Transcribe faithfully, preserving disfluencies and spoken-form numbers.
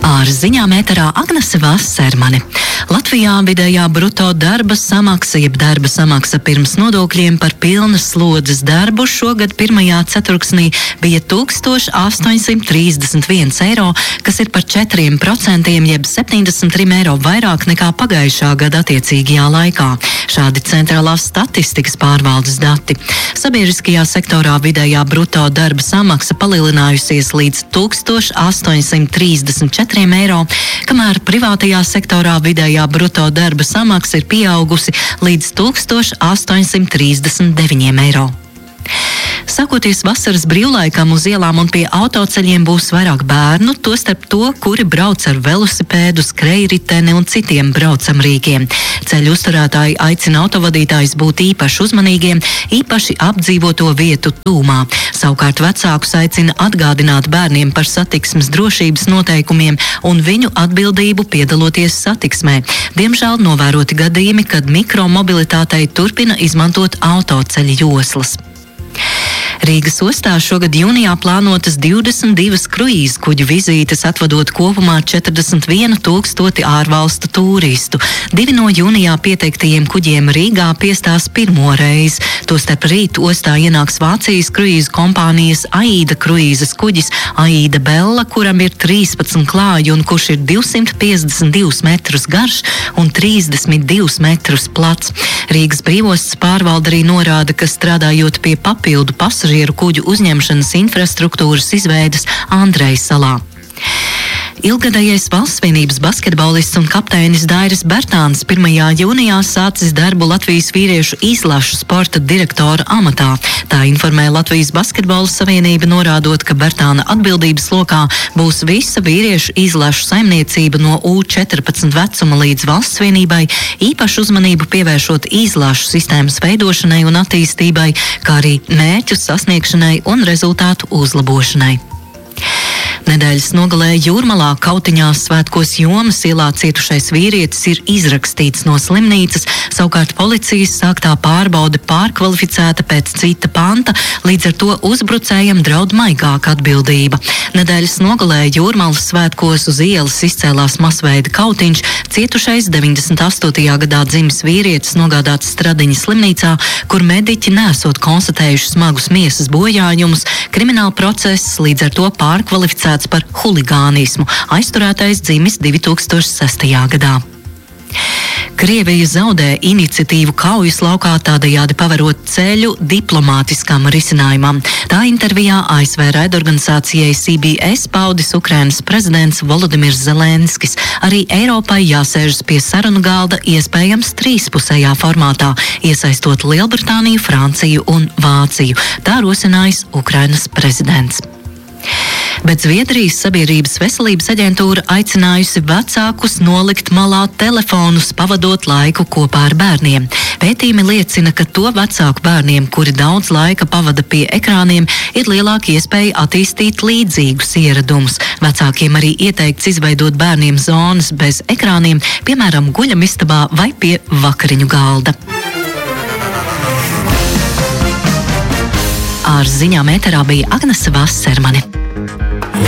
Ar ziņām ēterā Agnese Vasermane. Latvijā vidējā bruto darba samaksa, jeb darba samaksa pirms nodokļiem par pilnas slodzes darbu šogad pirmajā ceturksnī bija tūkstoš astoņsimt trīsdesmit viens eiro, kas ir par četriem procentiem, jeb septiņdesmit trim eiro vairāk nekā pagājušā gada attiecīgajā laikā. Šādi centrālās statistikas pārvaldes dati. Sabiedriskajā sektorā vidējā bruto darba samaksa palielinājusies līdz tūkstoš astoņsimt trīsdesmit četriem eiro, kamēr privātajā sektorā vidējā bruto darba samaksa ir pieaugusi līdz tūkstoš astoņsimt trīsdesmit deviņiem eiro. Sākoties vasaras brīvlaikam, uz ielām un pie autoceļiem būs vairāk bērnu, tostarp to, kuri brauc ar velosipēdu, skrejriteni un citiem braucamrīkiem. Ceļu uzturētāji aicina autovadītājus būt īpaši uzmanīgiem, īpaši apdzīvoto vietu tūmā. Savukārt vecākus aicina atgādināt bērniem par satiksmes drošības noteikumiem un viņu atbildību piedaloties satiksmē. Diemžēl novēroti gadījumi, kad mikromobilitātei turpina izmantot autoceļu joslas. Rīgas ostā šogad jūnijā plānotas divdesmit divas kruīzu kuģu vizītes, atvedot kopumā četrdesmit vienu tūkstoti ārvalstu tūristu. Divi no jūnijā pieteiktajiem kuģiem Rīgā piestās pirmo reizi. Tostarp rīt ostā ienāks Vācijas kruīzu kompānijas Aida kruīzes kuģis Aida Bella, kuram ir trīspadsmit klāji un kurš ir divsimt piecdesmit divus metrus garš un trīsdesmit divus metrus plats. Rīgas brīvostas pārvalde arī norāda, ka strādājot pie papildu pasažieru kuģu uzņemšanas infrastruktūras izveidas Andrejas salā. Ilgadējais Valsts vienības basketbolists un kapteinis Dairis Bērtāns pirmajā jūnijā sācis darbu Latvijas vīriešu izlašu sporta direktora amatā. Tā informē Latvijas basketbola savienība, norādot, ka Bērtāna atbildības lokā būs visa vīriešu izlašu saimniecība no U četrpadsmit vecuma līdz Valsts vienībai, īpašu uzmanību pievēršot izlašu sistēmas veidošanai un attīstībai, kā arī mērķu sasniegšanai un rezultātu uzlabošanai. Nedēļas nogalē Jūrmalā Kautiņās svētkos Jomas ielā cietušais vīrietis ir izrakstīts no slimnīcas, savukārt policijas sāktā pārbaude pārkvalificēta pēc cita panta, līdz ar to uzbrucējam draud maigāka atbildība. Nedēļas nogalē Jūrmalas svētkos uz ielas izcēlās masveida kautiņš, cietušais deviņdesmit astotajā gadā dzimis vīrietis nogādāts Stradiņa slimnīcā, kur mediķi nesot konstatējuši smagus miesas bojājumus, krimināla process līdz ar to pārkvalificēts par huligānismu. Aizturētais dzimis divi tūkstoši sestajā gadā. Krievija zaudē iniciatīvu kaujas laukā, tādējādi pavarot ceļu diplomātiskam risinājumam. Tā intervijā A S V raidorganizācijai C B S paudis Ukrainas prezidents Volodimirs Zelenskis. Arī Eiropai jāsēžas pie sarunu galda iespējams trīspusējā formātā, iesaistot Lielbritāniju, Franciju un Vāciju. Tā rosinājis Ukrainas prezidents. Bet Zviedrijas sabiedrības veselības aģentūra aicinājusi vecākus nolikt malā telefonus, pavadot laiku kopā ar bērniem. Pētījumi liecina, ka to vecāku bērniem, kuri daudz laika pavada pie ekrāniem, ir lielāka iespēja attīstīt līdzīgus ieradumus. Vecākiem arī ieteikts izveidot bērniem zonas bez ekrāniem, piemēram, guļamistabā vai pie vakariņu galda. Ar ziņām ēterā bija Agnese Vasermane.